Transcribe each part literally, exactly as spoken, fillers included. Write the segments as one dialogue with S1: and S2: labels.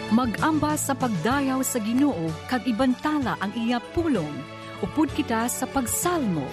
S1: Mag-ambas sa pagdayaw sa Ginoo kag ibantala ang iya pulong. Upod kita sa pagsalmo.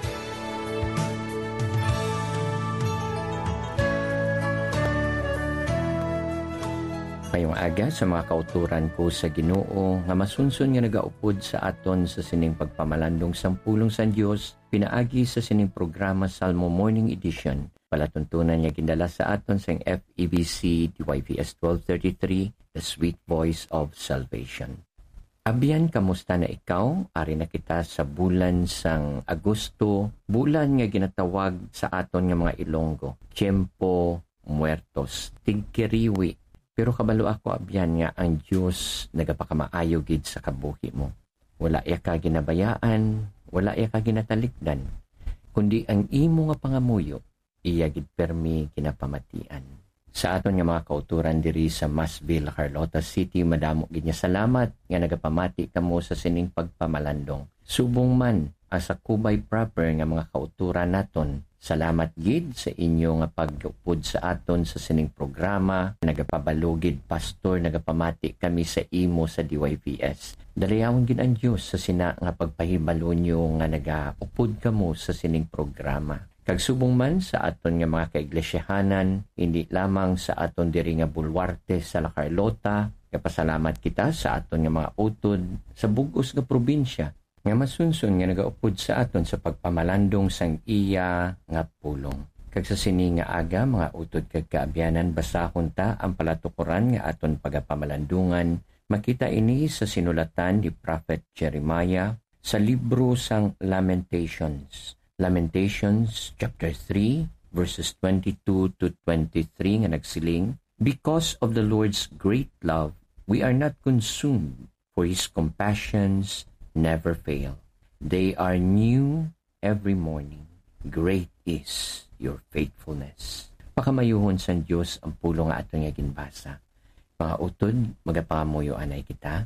S2: Ngayong aga sa mga kauturan ko sa Ginoo nga masunson nga nagaupod sa aton sa sining pagpamalandong sampulong sa Dios pinaagi sa sining programa Salmo Morning Edition. Palatuntunan niya gindala sa aton sa F E B C D Y V S twelve thirty-three, The Sweet Voice of Salvation. Abiyan, kamusta na ikaw? Ari na kita sa bulan sang Agosto, bulan nga ginatawag sa aton nga mga Ilonggo, Tiempo Muertos, tigkiriwi. Pero kabalo ako abyan nga ang Diyos nagapakamaayo gid sa kabuhi mo. Wala iya ka ginabayaan, wala iya ka ginatalikdan, kundi ang imo nga pangamuyo, iya gid permi ginapamatian. Sa aton nga mga kauturan diri sa Masville, Carlota City, madamo gid nga salamat nga nagapamati kamo sa sining pagpamalandong. Subong man ang sa kubay proper nga mga kauturan naton. Salamat gid sa inyo nga pag-upod sa aton sa sining programa. Nagapabalugid pastor, nagapamati kami sa imo sa D Y V S. Dalayawon gid ang Dios sa sina nga pagpahibalo nyo nga nagaupod kamo sa sining programa. Kag subong man sa aton nga mga kaiglesiyahanan, hindi lamang sa aton diri nga bulwarte sa La Carlota, kapasalamat kita sa aton nga mga utod sa bug-os nga probinsya nga masunson nga nagaupod sa aton sa pagpamalandong sang iya nga pulong. Kag sa sini nga aga, mga utod kag kaabyanan, basahon ta ang palatukuran nga aton pagapamalandungan. Makita ini sa sinulatan ni Prophet Jeremiah sa libro sang Lamentations. Lamentations chapter three verses twenty-two to twenty-three nga nagsiling, "Because of the Lord's great love, we are not consumed, for His compassions never fail. They are new every morning. Great is your faithfulness." Pakamayuhon sa Diyos ang pulong nga aton nga ginbasa. Mga utod, magapangamuyo anay kita.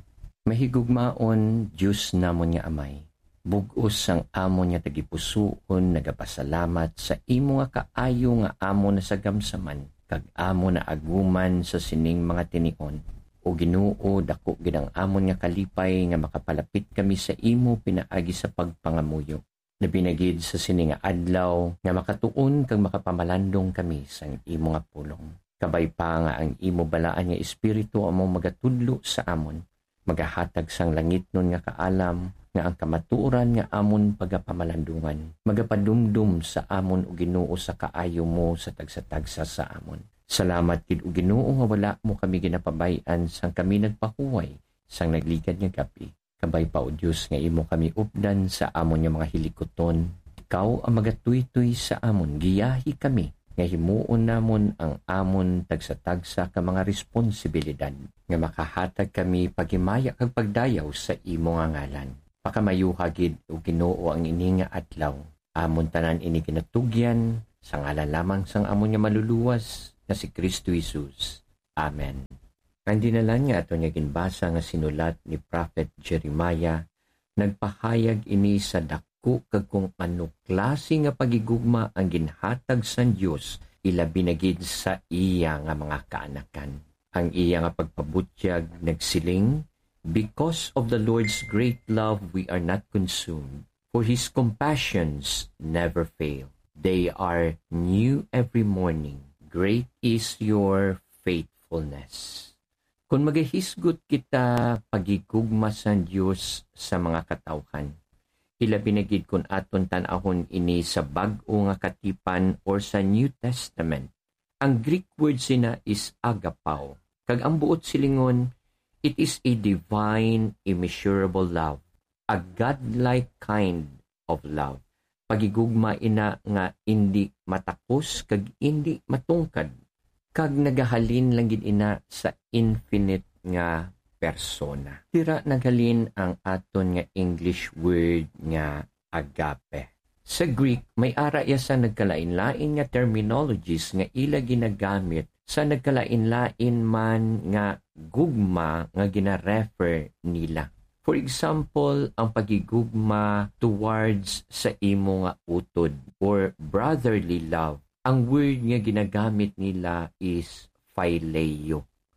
S2: Mahigugmaon Diyos namon nga amay. Bugos sang amon nga tagipusoon, nagapasalamat sa imo nga kaayo nga amon na sagamsaman, kag amon na aguman sa sining mga tinion. O Ginoo, dako gid ang amon nga kalipay nga makapalapit kami sa imo pinaagi sa pagpangamuyo. Nabinagid sa sini nga adlaw nga makatuon kag makapamalandong kami sang imo nga pulong. Kabay pa nga ang imo balaan nga espiritu amo magatudlo sa amon. Magahatag sang langit nun nga kaalam nga ang kamatuoran nga amon pagapamalandungan. Magapadumdum sa amon o Ginoo sa kaayo mo sa tagsa-tagsa sa amon. Salamat gid o Ginoo nga wala mo kami ginapabayan sang kami nagpahuway sang naglikad nga gabi. Kabay pa o Dios nga imo kami updan sa amon nga mga hilikoton. Ikaw ang magatuy-tuy sa amon, giyahi kami nga himuon namon ang amon tagsa-tagsa ka mga responsibilidad nga makahatag kami pagimaya kag pagdayaw sa imo nga ngalan. Pakamayuha gid o Ginoo ang ini nga adlaw. Amon tanan ini kinatugyan sa ngalan lamang sang amon nga maluluwas na si Kristo Jesus. Amen. Ang dinalan nga ato niya ginbasa nga sinulat ni Prophet Jeremiah, nagpahayag ini sa dako kag kung ano klase nga pagigugma ang ginhatag sa Dios ilabi na gid sa iya nga mga kaanakan. Ang iya nga pagpabutyag nagsiling, "Because of the Lord's great love we are not consumed, for His compassions never fail. They are new every morning. Great is your faithfulness." Kung magahisgot kita pagigugma sa Diyos sa mga katawhan, ilabi na gid kun aton tan-ahon ini sa bag-o nga katipan or sa New Testament. Ang Greek word sina is agapao. Kag ang buot silingon, it is a divine, immeasurable love, a godlike kind of love. Pagigugma ina nga indi matakos kag indi matungkad, kag nagahalin lang gid ina sa infinite nga persona. Tira naghalin ang aton nga English word nga agape. Sa Greek, may ara iya sa nagkalain-lain nga terminologies nga ila ginagamit sa nagkalain-lain man nga gugma nga gina-refer nila. For example, ang pagigugma towards sa imo nga utod or brotherly love. Ang word nga ginagamit nila is phileo.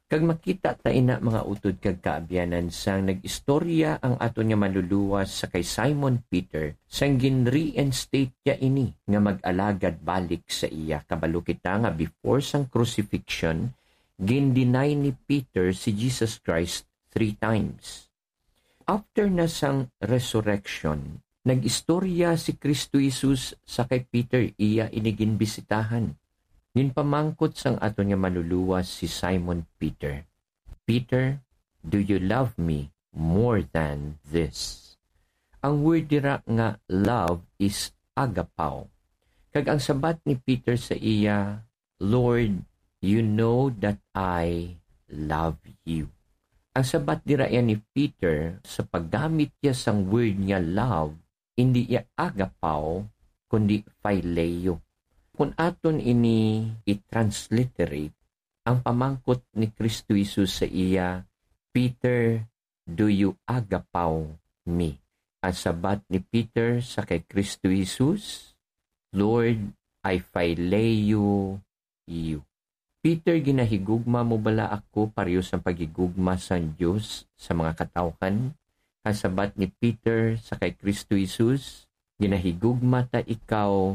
S2: Kag makita ta ina mga utod kag kaabyanan sang nag-istorya ang ato nga maluluwas sa kay Simon Peter sang gin-reinstate ya ini nga mag-alagad balik sa iya. Kabalo kita nga before sang crucifixion, gin-deny ni Peter si Jesus Christ three times. After na sang resurrection, nag-istorya si Kristo Jesus sa kay Peter iya inigin bisitahan. Nin pamangkot sang ato nga maluluwas si Simon Peter. Peter, do you love me more than this? Ang word dira nga love is agapaw. Kag ang sabat ni Peter sa iya, Lord, you know that I love you. Ang sabat dira yan ni Peter sa paggamit niya sang word nga love, hindi iya agapaw, kundi phileo. Kung aton ini i-transliterate, ang pamangkot ni Kristo Jesus sa iya, Peter, do you agapaw me? Ang sabat ni Peter sa kay Kristo Jesus, Lord, I phileo you. Peter, ginahigugma mo bala ako pareho sa pagigugma sa Diyos sa mga katawhan? Ang sabat ni Peter sa kay Kristo Jesus, ginahigugma ta ikaw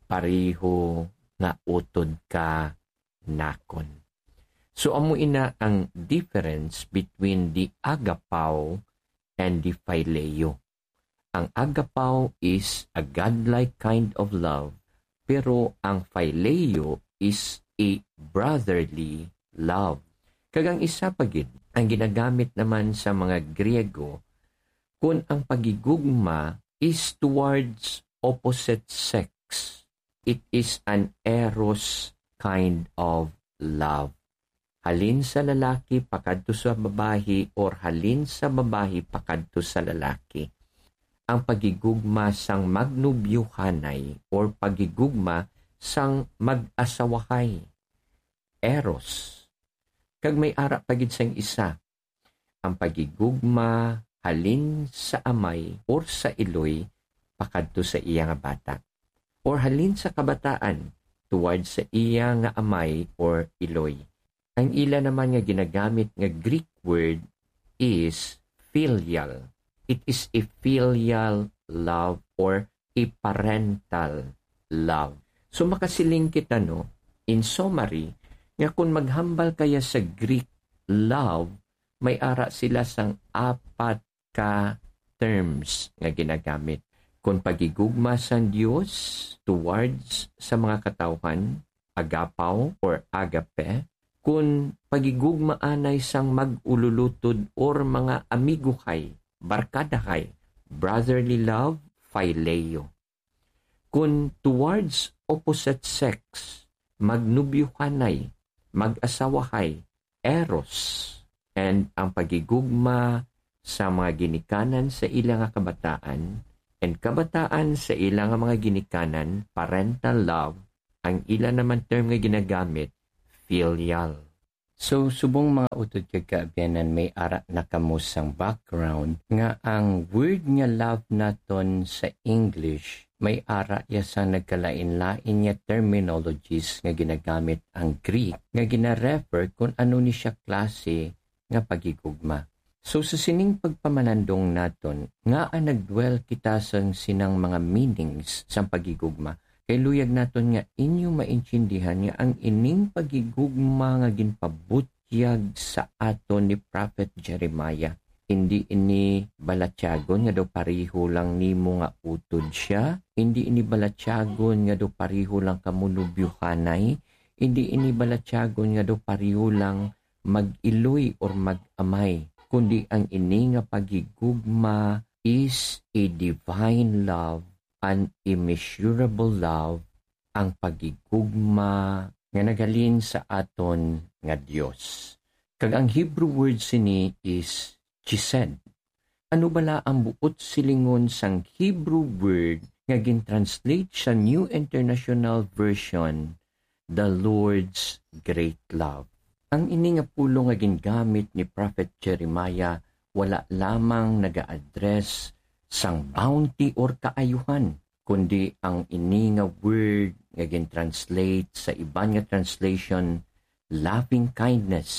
S2: pareho nga utod ka nakon. So amo ina ang difference between the agapaw and the phileo. Ang agapaw is a godlike kind of love, pero ang phileo is a brotherly love. Kagang isa pagid ang ginagamit naman sa mga Griego kung ang pagigugma is towards opposite sex. It is an eros kind of love. Halin sa lalaki pakadto sa babahi or halin sa babahi pakadto sa lalaki. Ang pagigugma sang magnubyuhanay or pagigugma sang mag-asawahay. Eros. Kag may ara pagid sang isa. Ang pagigugma halin sa amay or sa iloy pakadto sa iya nga bata. Or halin sa kabataan towards sa iya nga amay or iloy. Ang ila naman nga ginagamit nga Greek word is filial. It is a filial love or a parental love. So makasiling kita no, in summary, nga kung maghambal kaya sa Greek love, may ara sila sang apat ka terms nga ginagamit. Kung pagigugma sa Diyos towards sa mga katawhan, agapaw or agape. Kung pagigugmaanay sang mag-ululutod or mga amiguhay, barkadahay, brotherly love, phileo. Kung towards opposite sex, magnubyuhanay, mag-asawahay, eros. And ang pagigugma sa mga ginikanan sa ilang kabataan, and kabataan sa ilang mga ginikanan, parental love, ang ilan naman term nga ginagamit, filial. So, subong mga utod kag kaabyanan, may ara na kamusang background nga ang word nga love naton sa English, may ara ya sa nagkalain-lain nga terminologies nga ginagamit ang Greek nga gina-refer kung ano ni siya klase nga pagigugma. So sa sining pagpamalandong naton, nga ang nagdwell kita sa sinang mga meanings sa pagigugma, kay luyag naton nga inyo maintindihan nga ang ining pagigugma nga ginpabutyag sa aton ni Prophet Jeremiah. Hindi ini balatyagon nga do pariho lang nimo nga utod siya, hindi ini balatyagon nga do pariho lang kamunubyuhanay, hindi ini balatyagon nga do pariho lang mag-iloy or mag-amay. Kundi ang ini nga pagigugma is a divine love, an immeasurable love, ang pagigugma nga nagalin sa aton nga Dios. Kag ang Hebrew word sini is chesed. Ano bala ang buot silingon sang Hebrew word nga gin-translate sa New International Version, the Lord's great love. Ang ini nga pulo nga gingamit ni Prophet Jeremiah wala lamang naga-address sang bounty or kaayuhan, kundi ang ini nga word nga gin-translate sa iban nga translation, loving kindness,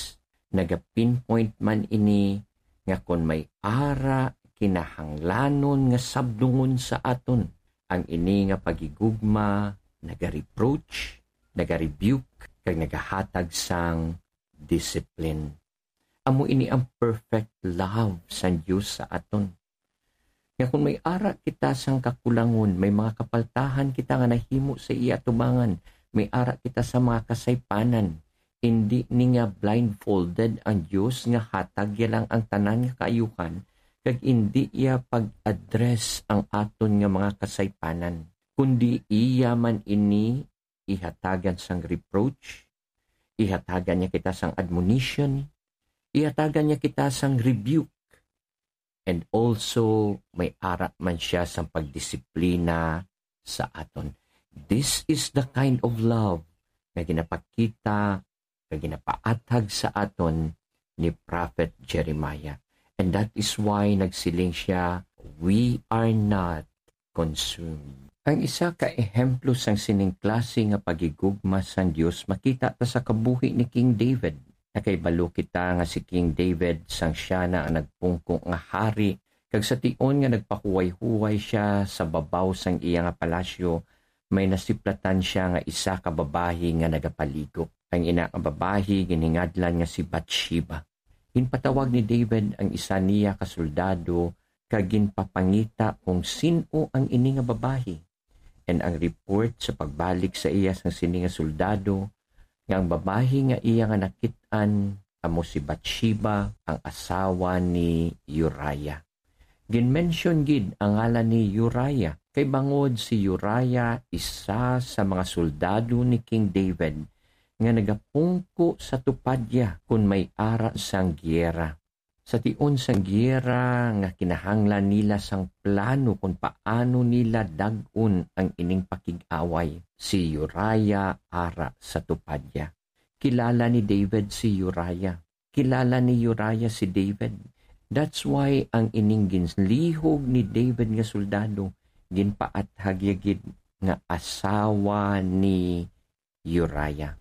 S2: Naga-pinpoint man ini nga kon may ara kinahanglanon nga sabdungon sa aton. Ang ini nga pagigugma naga-reproach, naga-rebuke, kag nagahatag sang discipline. Amo ini ang perfect love sa Diyos sa aton. Nga kung may ara kita sang kakulangon, may mga kapaltahan kita nga nahimo sa iya tubangan, may ara kita sa mga kasaypanan, hindi ni nga blindfolded ang Diyos nga hatag ya lang ang tanan nga kaayuhan, kag hindi iya pag-address ang aton nga mga kasaypanan. Kundi iya man ini ihatagan sang reproach, ihatagan niya kita sang admonition, ihatagan niya kita sang rebuke, and also may ara man siya sang pagdisiplina sa aton. This is the kind of love na ginapakita, na ginapaathag sa aton ni Prophet Jeremiah. And that is why nagsiling siya, we are not consumed. Ang isa ka ehemplo sang sining klase nga pagigugma sang Dios makita ta sa kabuhi ni King David. Nakaibalo kita nga si King David sang siya na ang nagpungkong nga hari, kag sa tion nga nagpahuway-huway siya sa babaw sang iya nga palasyo, may nasiplatan siya nga isa ka babahi nga nagapaligo. Ang ina nga babahi giningadlan nga si Bathsheba. Ginpatawag ni David ang isa niya ka soldado kag ginpapangita kung sino ang ini nga babahi. And ang report sa pagbalik sa iya sang sini nga soldado nga ang babahi nga iya nga nakit-an amo si Bathsheba, ang asawa ni Uriah. Gin-mention gid ang ngalan ni Uriah kay bangod si Uriah isa sa mga soldado ni King David nga nagapungko sa tupadya kung may ara sang giyera. Sa tion sang giyera nga kinahanglan nila sang plano kung paano nila dag-un ang ining pakig-away. Si Uriah ara sa tupadya. Kilala ni David si Uriah. Kilala ni Uriah si David. That's why ang ining ginlihog ni David nga soldado ginpaathag yagid nga asawa ni Uriah.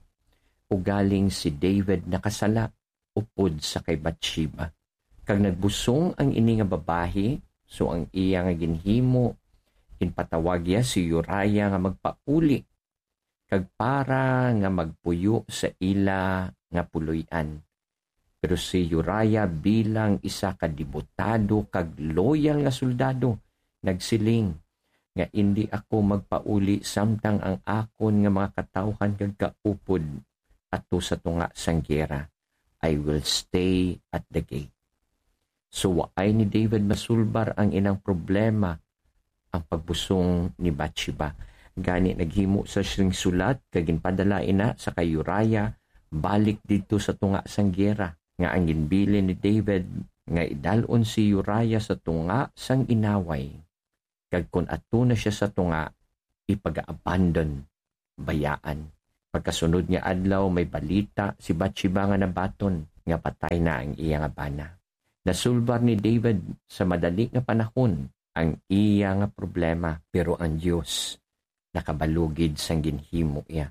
S2: Ugaling si David nakasala upod sa kay Bathsheba. Kag nagbusong ang ini nga babahi, so ang iya nga ginhimo, ginpatawag ya si Uriah nga magpauli, kag para nga magpuyo sa ila nga puloy-an. Pero si Uriah bilang isa ka dibutado kag loyal nga soldado, nagsiling nga hindi ako magpauli samtang ang akon nga mga katawhan kag kaupod ato sa tunga sang giyera. I will stay at the gate. So waay ni David masulbar ang inang problema, ang pagbusong ni Bathsheba. Gani naghimo sa sing sulat kag ginpadala ina sa kay Uriah balik dito sa tunga sang giyera. Nga ang ginbilin ni David nga idalon si Uriah sa tunga sang inaway. Kag kun ato na siya sa tunga, ipaga-abandon, bayaan. Pagkasunod niya adlaw may balita si Bathsheba nga nabaton nga patay na ang iya nga bana. Nasulbar ni David sa madali nga panahon ang iya nga problema, pero ang Dios nakabalugid sang ginhimo iya.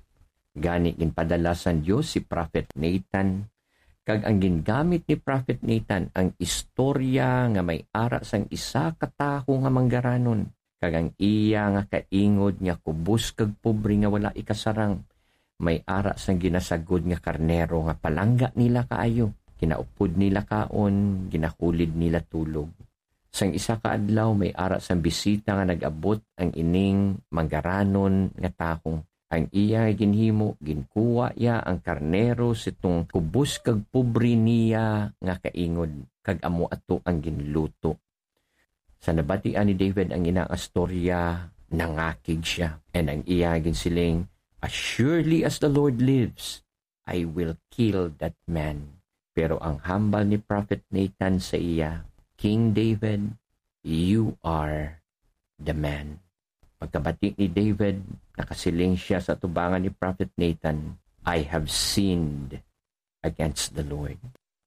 S2: Gani ginpadala sang Dios si Prophet Nathan, kag ang gingamit ni Prophet Nathan ang istorya nga may ara sang isa ka tawo nga manggaranon, kag ang iya nga kaingod nga kubos kag pobre nga wala ikasarang, may ara sang ginasagod nga karnero nga palangga nila kaayo. Kinaupod nila kaon, ginahulid nila tulog. Sang isa ka adlaw may ara sang bisita nga nag-abot ang ining manggaranon nga tahong. Ang iya nga ginhimo, ginkuha ya ang karnero sitong kubos kag pobre niya nga kaingod, kag amo ato ang ginluto. Sa nabatian ni David ang ina astorya, nangakig siya. And ang iya ginsiling, as surely as the Lord lives, I will kill that man. Pero ang hambal ni Prophet Nathan sa iya, King David, you are the man. Pagkabati ni David, nakasiling siya sa tubangan ni Prophet Nathan, I have sinned against the Lord.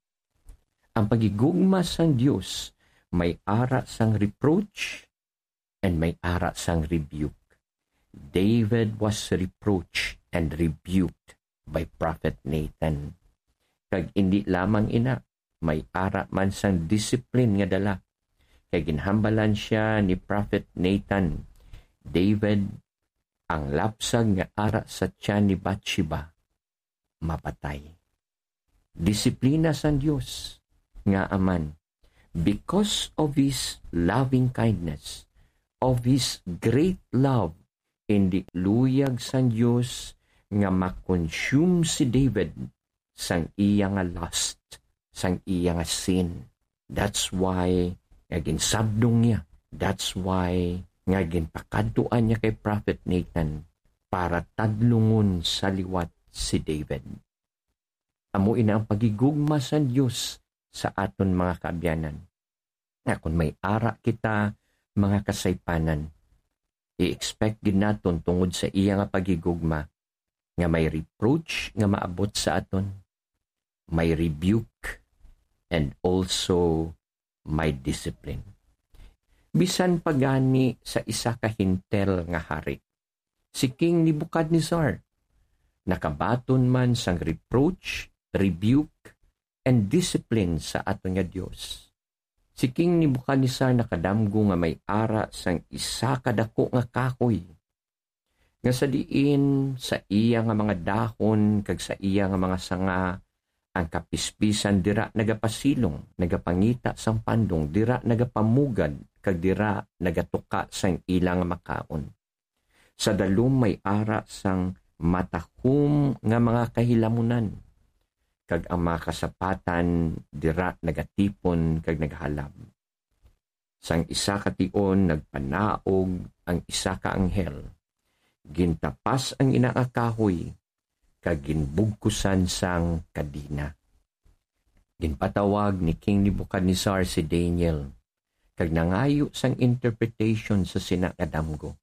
S2: Ang pagigugma sang Diyos, may ara sang reproach and may ara sang rebuke. David was reproached and rebuked by Prophet Nathan. kag indi lamang ina, may ara man sang discipline nga dala. Kay ginhambalan siya ni Prophet Nathan, David, ang lapsag nga ara sa tiyan ni Bathsheba, mapatay. Disiplina sa Diyos nga aman, because of His loving kindness, of His great love, hindi luyag sa Diyos nga makonsume si David sang iya nga lust, sang iya nga sin. That's why nga ginsabdong niya. That's why nga ginpakadtuan niya kay Prophet Nathan para tadlungon sa liwat si David. Amo ina ang pagigugma sa Diyos sa aton mga kaabyanan. Nga kung may ara kita, mga kasaypanan, i-expect gid naton tungod sa iya nga pagigugma nga may reproach nga maabot sa aton, may rebuke, and also may discipline. Bisan pagani sa isa ka hintel nga hari, si King Nebuchadnezzar, nakabaton man sang reproach, rebuke, and discipline sa aton nga Dios. Si King Nebuchadnezzar nakadamgo nga may ara sang isa kadako nga kahoy, nga sa diin sa iya nga mga dahon kag sa iya nga mga sanga ang kapispisan dira nagapasilong, nagapangita sang pandong, dira nagapamugad kag dira nagatuka sang ilang makaon. Sa dalom may ara sang matahom nga mga kahilamunan, kag ang mga kasapatan dira nagatipon kag naghalab. Sang isa ka tion nagpanaog ang isa ka anghel, gintapas ang inaakahoy kag ginbugkusan sang kadina. Ginpatawag ni King Nebuchadnezzar si Daniel, kag nangayo sang interpretation sa sinakadamgo.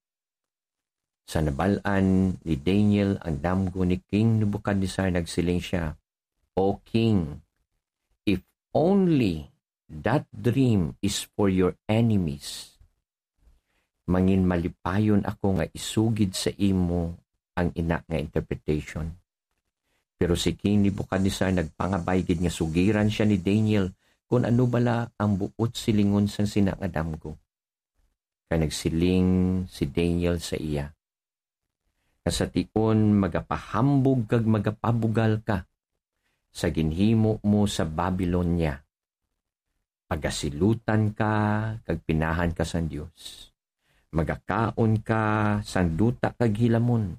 S2: Sa nabalaan ni Daniel ang damgo ni King Nebuchadnezzar, nagsiling siya, O King, if only that dream is for your enemies, mangin malipayon ako nga isugid sa imo ang ina nga interpretation. Pero si King Nebuchadnezzar nagpangabay gid nga sugiran siya ni Daniel kung ano bala ang buot silingon sang sinakadamgo. Kaya nagsiling si Daniel sa iya, sa tion magapahambog kag magapabugal ka sa ginhimo mo sa Babylonia. Pagasilutan ka kag pinahan ka sa Dios. Magakaon ka sang duta kag hilamon.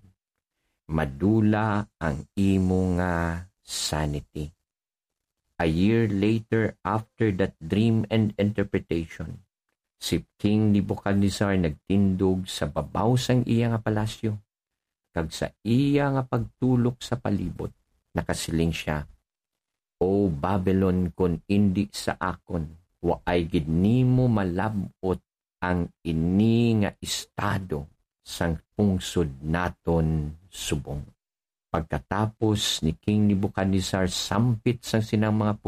S2: Madula ang imo nga sanity. A year later after that dream and interpretation, si King Nebuchadnezzar nagtindog sa babaw sang iya nga palasyo, kag sa iya nga pagtulok sa palibot, nakasiling siya, O Babylon, kun indi sa akon, waay gid nimo malabot ang ini nga estado sang pungsod naton subong. Pagkatapos ni King Nebuchadnezzar sampit sang sinang mga